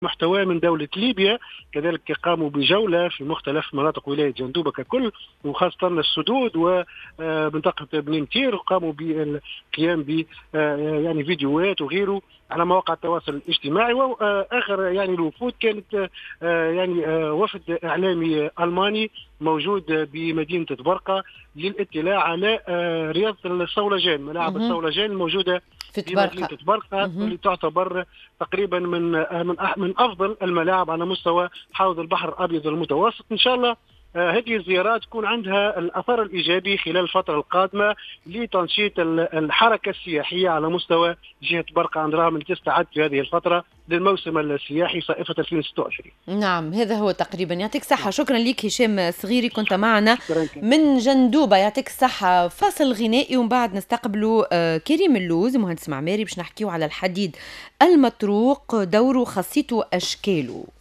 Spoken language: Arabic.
محتواه من دولة ليبيا. كذلك قاموا بجولة في مختلف مناطق ولاية جندوبة ككل، وخاصة السدود ومنطقة بنين تير، وقاموا بالقيام ب يعني فيديوهات وغيره على مواقع التواصل الاجتماعي. واخر يعني الوفود كانت يعني وفد اعلامي الماني موجود بمدينه تبرقه للاطلاع على رياضه الصولجان، ملاعب الصولجان الموجوده في في مدينه تبرقة. تبرقه، واللي تعتبر تقريبا من افضل الملاعب على مستوى حوض البحر الابيض المتوسط. ان شاء الله هذه الزيارات تكون عندها الاثر الايجابي خلال الفتره القادمه لتنشيط الحركه السياحيه على مستوى جهه برقه، عن رغم ان تستعد في هذه الفتره للموسم السياحي صيفه 2026. نعم، هذا هو تقريبا. يعطيك الصحة، شكرا لك هشام صغيري، كنت معنا شكرا. من جندوبة. يعطيك الصحة. فاصل غنائي ومن بعد نستقبلوا كريم اللوز مهندس معماري باش نحكيو على الحديد المطروق، دوره، خاصيته، أشكاله.